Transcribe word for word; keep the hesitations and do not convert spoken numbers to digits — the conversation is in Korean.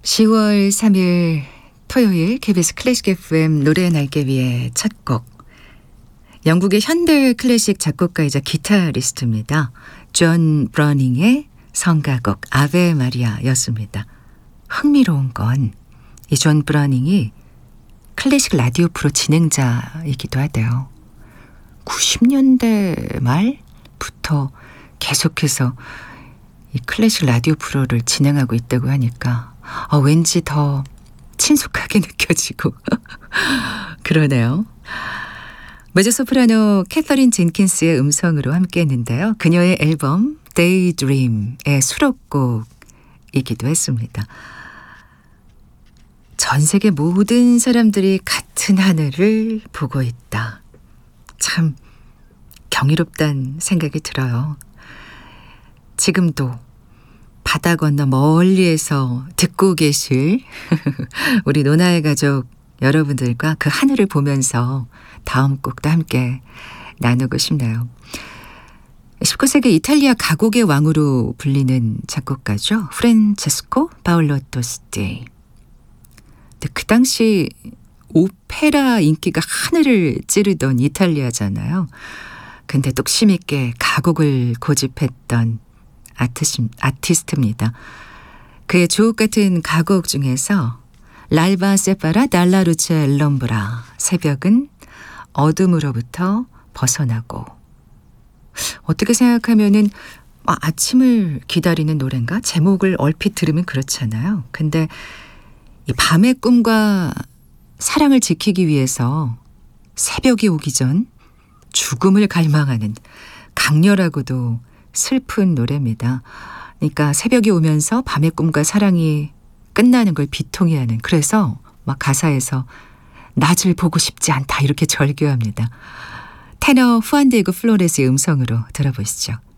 시월 삼일 토요일 케이비에스 클래식 에프엠 노래 날개 위의 첫 곡. 영국의 현대 클래식 작곡가이자 기타리스트입니다. 존 브러닝의 성가곡 아베 마리아였습니다. 흥미로운 건 이 존 브러닝이 클래식 라디오 프로 진행자이기도 하대요. 구십 년대 말부터 계속해서 이 클래식 라디오 프로를 진행하고 있다고 하니까 어, 왠지 더 친숙하게 느껴지고 그러네요. 메조소프라노 캐서린 젠킨스의 음성으로 함께했는데요. 그녀의 앨범 Daydream의 수록곡이기도 했습니다. 전 세계 모든 사람들이 같은 하늘을 보고 있다. 참 경이롭다는 생각이 들어요. 지금도 바다 건너 멀리에서 듣고 계실 우리 노나의 가족 여러분들과 그 하늘을 보면서 다음 곡도 함께 나누고 싶네요. 십구 세기 이탈리아 가곡의 왕으로 불리는 작곡가죠. 프란체스코 파올로 토스티. 근데 그 당시 오페라 인기가 하늘을 찌르던 이탈리아잖아요. 근데 뚝심 있게 가곡을 고집했던 아티스, 아티스트입니다. 그의 주옥 같은 가곡 중에서 랄바 세파라 달라루체 엘럼브라 새벽은 어둠으로부터 벗어나고, 어떻게 생각하면은 아, 아침을 기다리는 노래인가? 제목을 얼핏 들으면 그렇잖아요. 근데 이 밤의 꿈과 사랑을 지키기 위해서 새벽이 오기 전 죽음을 갈망하는 강렬하고도 슬픈 노래입니다. 그러니까 새벽이 오면서 밤의 꿈과 사랑이 끝나는 걸 비통해 하는, 그래서 막 가사에서 낮을 보고 싶지 않다 이렇게 절규합니다. 테너 후안 디에고 플로레스의 음성으로 들어보시죠.